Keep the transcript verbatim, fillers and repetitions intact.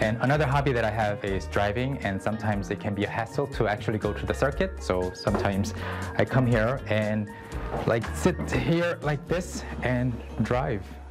And another hobby that I have is driving, and sometimes it can be a hassle to actually go to the circuit. So sometimes I come here and like sit here like this and drive.